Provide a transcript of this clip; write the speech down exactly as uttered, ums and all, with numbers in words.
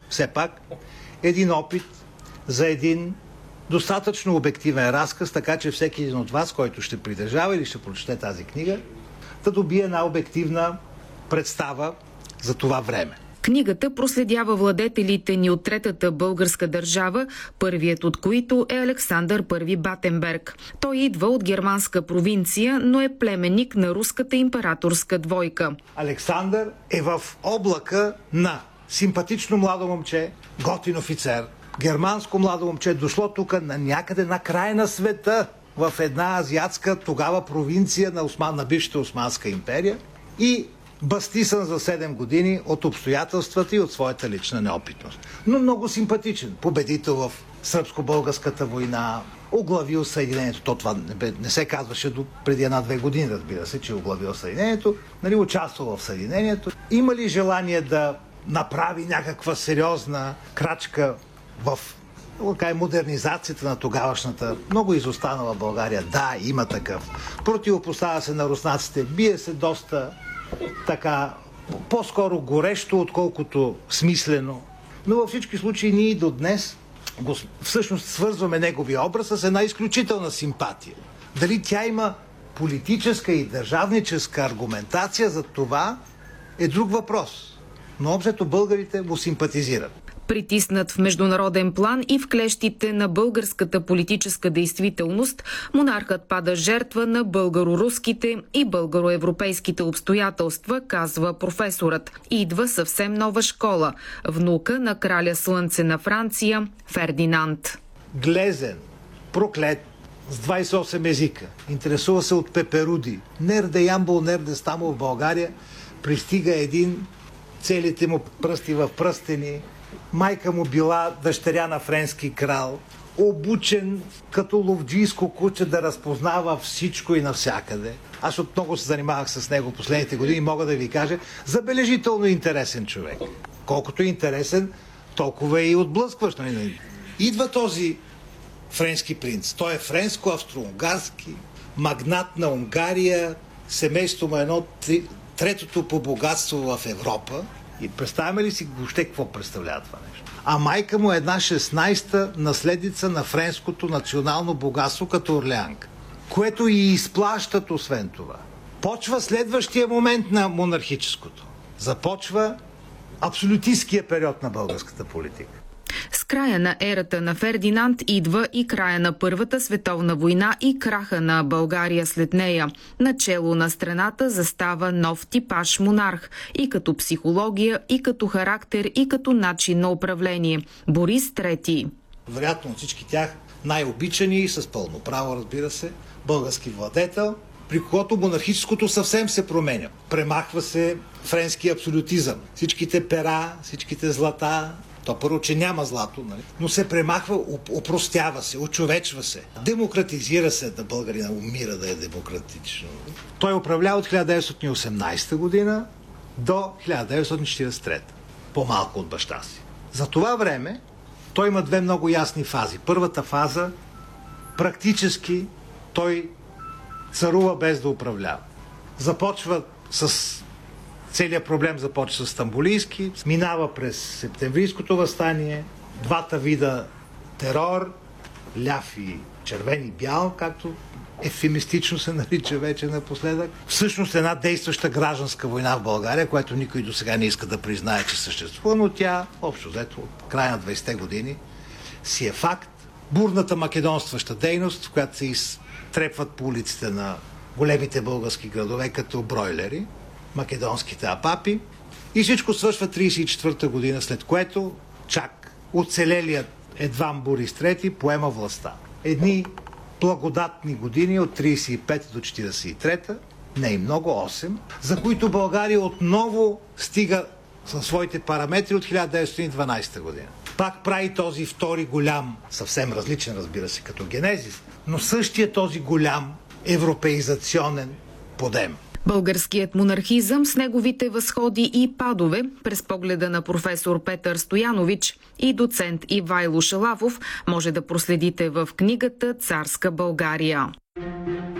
все пак един опит за един достатъчно обективен разказ, така че всеки един от вас, който ще притежава или ще прочете тази книга, да добие една обективна представа за това време. Книгата проследява владетелите ни от третата българска държава, първият от които е Александър Първи Батенберг. Той идва от германска провинция, но е племенник на руската императорска двойка. Александър е в облака на симпатично младо момче, готин офицер, германско младо момче, дошло тук на някъде на край на света, в една азиатска тогава провинция на, Осман, на бившата Османска империя и бастисан за седем години от обстоятелствата и от своята лична неопитност. Но много симпатичен. Победител в сръбско-българската война, оглавил Съединението. То това не, бе, не се казваше до преди една-две години, разбира се, че е оглавил Съединението. Нали, участвал в Съединението. Има ли желание да направи някаква сериозна крачка в модернизацията на тогавашната, много изостанала България? Да, има такъв. Противопоставя се на руснаците, бие се доста така, по-скоро горещо, отколкото смислено. Но във всички случаи ние до днес го, всъщност свързваме неговия образ с една изключителна симпатия. Дали тя има политическа и държавническа аргументация за това е друг въпрос. Но общото българите го симпатизират. Притиснат в международен план и в клещите на българската политическа действителност, монархът пада жертва на българо-руските и българо-европейските обстоятелства, казва професорът. Идва съвсем нова школа – внука на краля Слънце на Франция Фердинанд. Глезен, проклет, с двайсет и осем езика, интересува се от пеперуди. Нерде ямбол, нерде стамо в България, пристига един, целите му пръсти в пръстени. Майка му била дъщеря на френски крал, обучен като ловджийско куче да разпознава всичко и навсякъде. Аз от много се занимавах с него последните години и мога да ви кажа, забележително интересен човек. Колкото е интересен, толкова е и отблъскващ. Идва този френски принц. Той е френско-австро-унгарски, магнат на Унгария, семейство му едно третото по богатство в Европа. И представяме ли си въобще какво представлява това нещо? А майка му е една шестнайсета наследница на френското национално богатство като орлеанка, което и изплащат освен това. Почва следващия момент на монархическото. Започва абсолютистския период на българската политика. С края на ерата на Фердинанд идва и края на Първата световна война и краха на България след нея. Начело на страната застава нов типаж монарх и като психология, и като характер, и като начин на управление. Борис трети. Вероятно от всички тях най-обичани и с пълно право, разбира се, български владетел, при когото монархическото съвсем се променя. Премахва се френски абсолютизъм. Всичките пера, всичките злата. То първо, че няма злато, нали? Но се премахва, опростява се, очовечва се, демократизира се, да българина умира да е демократично. Той управлява от хиляда деветстотин и осемнайсета година до хиляда деветстотин четирийсет и трета. По-малко от баща си. За това време той има две много ясни фази. Първата фаза, практически той царува без да управлява. Започва с... Целият проблем започва с Стамболийски, минава през септемврийското въстание, двата вида терор, ляв и червен и бял, както ефемистично се нарича вече напоследък. Всъщност една действаща гражданска война в България, която никой до сега не иска да признае, че съществува, но тя, общо взето, от края на двайсетте години си е факт. Бурната македонстваща дейност, в която се изтрепват по улиците на големите български градове като бройлери, македонските апапи, и всичко свършва трийсет и четвърта година, след което чак оцелелият едвам Борис трети поема властта. Едни благодатни години от трийсет и пета до четирийсет и трета, не и много, осем, за които България отново стига със своите параметри от хиляда деветстотин и дванайсета година. Пак прави този втори голям, съвсем различен, разбира се, като генезис, но същия този голям европеизационен подем. Българският монархизъм с неговите възходи и падове, през погледа на професор Петър Стоянович и доцент Ивайло Шалавов, може да проследите в книгата «Царска България».